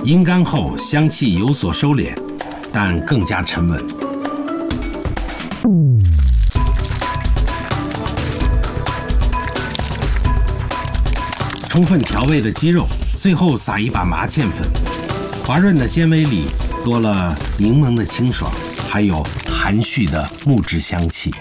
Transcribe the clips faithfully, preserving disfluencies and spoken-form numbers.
阴干后香气有所收敛，但更加沉稳。充分调味的鸡肉，最后撒一把麻芡粉，滑润的纤维里多了柠檬的清爽，还有含蓄的木质香气。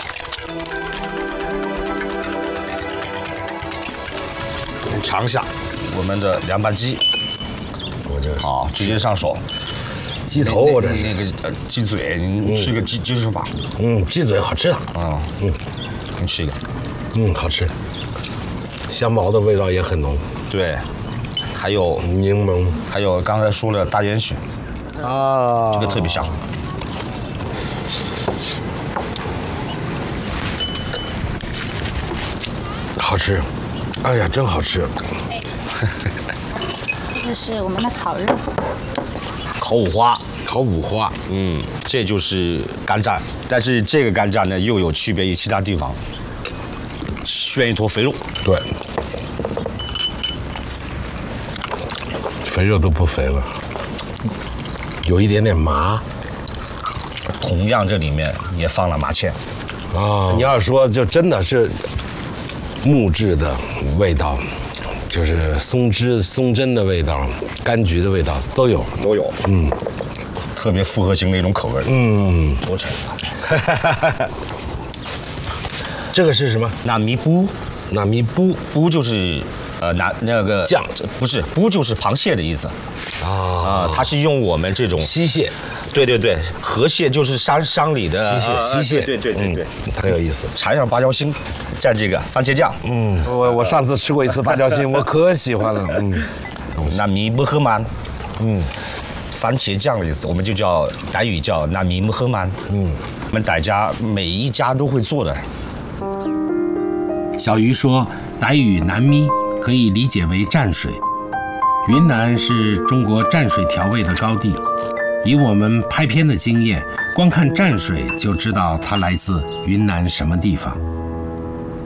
尝一下我们的凉拌鸡， 我这好，直接上手。 鸡头，我这是那个呃鸡嘴，你吃个鸡鸡翅膀。 嗯，鸡嘴好吃啊。 嗯嗯，你吃一个。 嗯，好吃。香茅的味道也很浓。 对，还有柠檬， 还有刚才说了大烟熏啊， 这个特别香。 好吃，哎呀，真好吃。 这个是我们的烤肉， 烤五花， 烤五花， 嗯，这就是干蘸，但是这个干蘸呢又有区别于其他地方，炫一坨肥肉。 对，肥肉都不肥了，有一点点麻。 同样，这里面也放了麻芡。 啊，你要说就真的是木质的味道，就是松枝、松针的味道、柑橘的味道都有， 都有。嗯，特别复合型的一种口味。 嗯， 多吃。 这个是什么？ 纳米布， 纳米布， 布就是呃拿那个酱， 不是布就是螃蟹的意思。啊啊，它是用我们这种溪蟹。 对对对，河蟹就是山山里的溪蟹，溪蟹， 对对对对， 很有意思。 尝一下芭蕉心，蘸这个番茄酱。 嗯，我我上次吃过一次芭蕉心，我可喜欢了。嗯， 那米不喝满，嗯，番茄酱的意思，我们就叫傣语叫那米不喝满。嗯，我们傣家每一家都会做的。 小鱼说，傣语南咪可以理解为蘸水。云南是中国蘸水调味的高地。以我们拍片的经验，光看蘸水就知道它来自云南什么地方。